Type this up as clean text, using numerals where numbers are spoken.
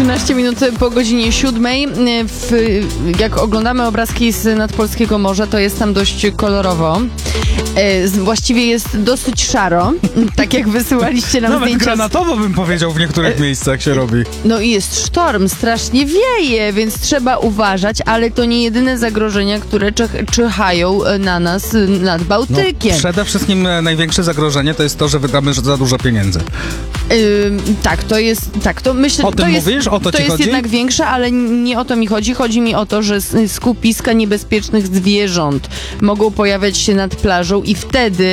13 minut po godzinie 7. Jak oglądamy obrazki z nadpolskiego morza, to jest tam dość kolorowo. Właściwie jest dosyć szaro, tak jak wysyłaliście nam Nawet zdjęcia. granatowo bym powiedział w niektórych miejscach się robi. No i jest sztorm, strasznie wieje, więc trzeba uważać, ale to nie jedyne zagrożenia, które czyhają na nas nad Bałtykiem. Przede wszystkim największe zagrożenie to jest to, że wydamy za dużo pieniędzy. To myślę, O tym mówisz? O to ci jest chodzi? jednak większe, ale nie o to mi chodzi. Chodzi mi o to, że skupiska niebezpiecznych zwierząt mogą pojawiać się nad plażą i wtedy